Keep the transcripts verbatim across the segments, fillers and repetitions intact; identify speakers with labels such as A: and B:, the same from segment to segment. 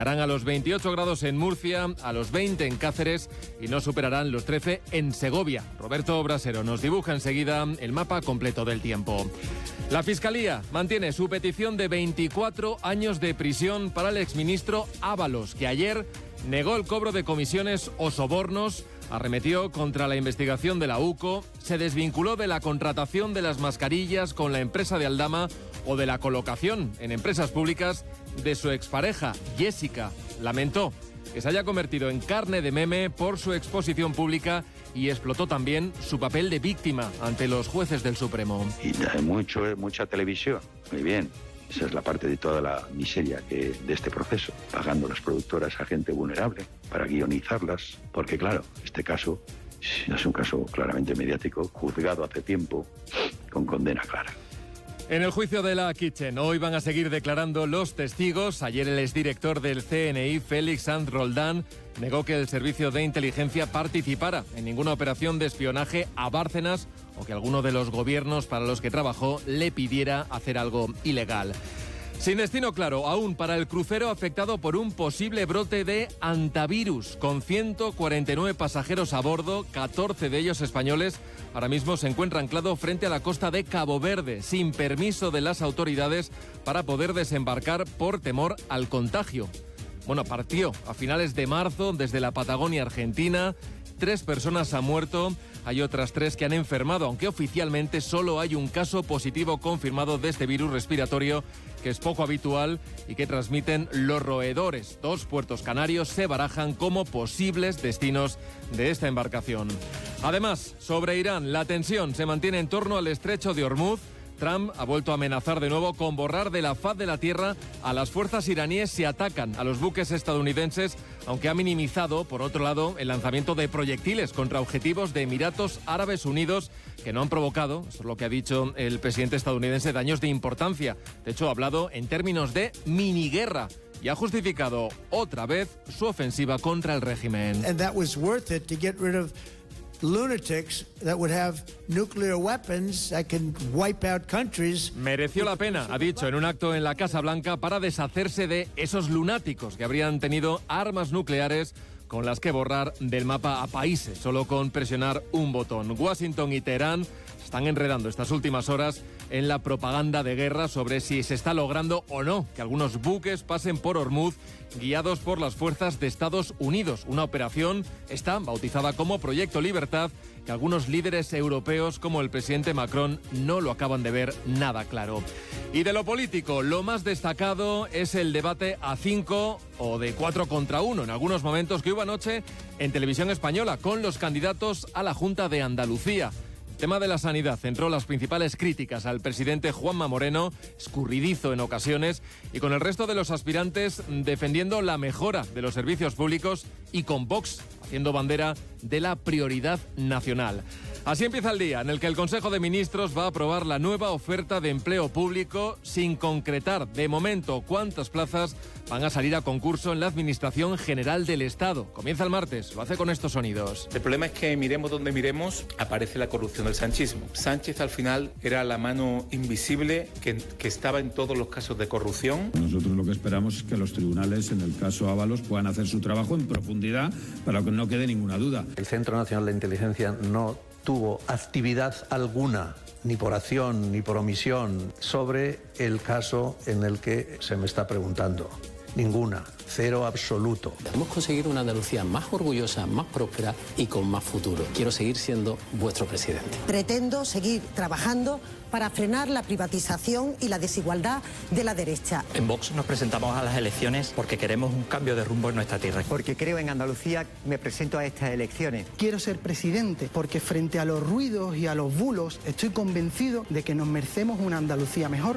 A: Harán a los veintiocho grados en Murcia, a los veinte en Cáceres y no superarán los trece en Segovia. Roberto Brasero nos dibuja enseguida el mapa completo del tiempo. La Fiscalía mantiene su petición de veinticuatro años de prisión para el exministro Ábalos, que ayer negó el cobro de comisiones o sobornos, arremetió contra la investigación de la UCO, se desvinculó de la contratación de las mascarillas con la empresa de Aldama o de la colocación en empresas públicas de su expareja, Jessica. Lamentó que se haya convertido en carne de meme por su exposición pública y explotó también su papel de víctima ante los jueces del Supremo.
B: Y mucho, mucha televisión, muy bien. Esa es la parte de toda la miseria que, de este proceso, pagando las productoras a gente vulnerable para guionizarlas, porque claro, este caso es un caso claramente mediático, juzgado hace tiempo, con condena clara.
A: En el juicio de la Kitchen, hoy van a seguir declarando los testigos. Ayer el exdirector del C N I, Félix Sanz Roldán, negó que el servicio de inteligencia participara en ninguna operación de espionaje a Bárcenas o que alguno de los gobiernos para los que trabajó le pidiera hacer algo ilegal. Sin destino claro aún para el crucero afectado por un posible brote de hantavirus, con ciento cuarenta y nueve pasajeros a bordo, catorce de ellos españoles. Ahora mismo se encuentra anclado frente a la costa de Cabo Verde, sin permiso de las autoridades para poder desembarcar por temor al contagio. Bueno, partió a finales de marzo desde la Patagonia Argentina. Tres personas han muerto, hay otras tres que han enfermado, aunque oficialmente solo hay un caso positivo confirmado de este virus respiratorio, que es poco habitual y que transmiten los roedores. Dos puertos canarios se barajan como posibles destinos de esta embarcación. Además, sobre Irán, la tensión se mantiene en torno al estrecho de Hormuz. Trump ha vuelto a amenazar de nuevo con borrar de la faz de la tierra a las fuerzas iraníes si atacan a los buques estadounidenses, aunque ha minimizado, por otro lado, el lanzamiento de proyectiles contra objetivos de Emiratos Árabes Unidos que no han provocado, eso es lo que ha dicho el presidente estadounidense, daños de importancia. De hecho, ha hablado en términos de miniguerra y ha justificado otra vez su ofensiva contra el régimen.
C: And that was worth it to get rid of lunatics that would have nuclear weapons that can wipe out countries.
A: Mereció la pena, ha dicho en un acto en la Casa Blanca, para deshacerse de esos lunáticos que habrían tenido armas nucleares con las que borrar del mapa a países, solo con presionar un botón. Washington y Teherán están enredando estas últimas horas en la propaganda de guerra sobre si se está logrando o no que algunos buques pasen por Hormuz guiados por las fuerzas de Estados Unidos. Una operación, esta bautizada como Proyecto Libertad, que algunos líderes europeos como el presidente Macron no lo acaban de ver nada claro. Y de lo político, lo más destacado es el debate a cinco o de cuatro contra uno en algunos momentos que hubo anoche en Televisión Española con los candidatos a la Junta de Andalucía. El tema de la sanidad centró las principales críticas al presidente Juanma Moreno, escurridizo en ocasiones, y con el resto de los aspirantes defendiendo la mejora de los servicios públicos y con Vox haciendo bandera de la prioridad nacional. Así empieza el día en el que el Consejo de Ministros va a aprobar la nueva oferta de empleo público sin concretar de momento cuántas plazas van a salir a concurso en la Administración General del Estado. Comienza el martes, lo hace con estos sonidos.
D: El problema es que miremos donde miremos, aparece la corrupción del sanchismo. Sánchez al final era la mano invisible que, que estaba en todos los casos de corrupción.
E: Nosotros lo que esperamos es que los tribunales, en el caso Ábalos, puedan hacer su trabajo en profundidad para que no quede ninguna duda.
F: El Centro Nacional de Inteligencia no tuvo actividad alguna, ni por acción ni por omisión, sobre el caso en el que se me está preguntando. Ninguna, cero absoluto.
G: Hemos conseguido una Andalucía más orgullosa, más próspera y con más futuro. Quiero seguir siendo vuestro presidente.
H: Pretendo seguir trabajando para frenar la privatización y la desigualdad de la derecha.
I: En Vox nos presentamos a las elecciones porque queremos un cambio de rumbo en nuestra tierra.
J: Porque creo en Andalucía, me presento a estas elecciones. Quiero ser presidente porque frente a los ruidos y a los bulos estoy convencido de que nos merecemos una Andalucía mejor.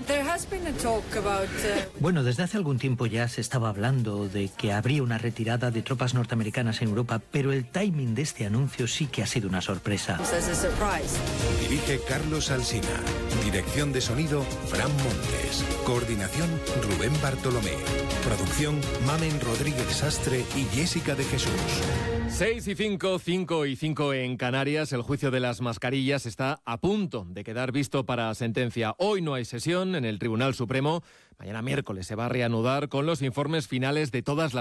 K: Bueno, desde hace algún tiempo ya se estaba hablando de que habría una retirada de tropas norteamericanas en Europa, pero el timing de este anuncio sí que ha sido una sorpresa.
L: Dirige Carlos Alsina. Dirección de sonido, Fran Montes. Coordinación, Rubén Bartolomé. Producción, Mamen Rodríguez Sastre y Jessica de Jesús.
A: seis y cinco, cinco y cinco en Canarias. El juicio de las mascarillas está a punto de quedar visto para sentencia. Hoy no hay sesión en el Tribunal Supremo. Mañana miércoles se va a reanudar con los informes finales de todas las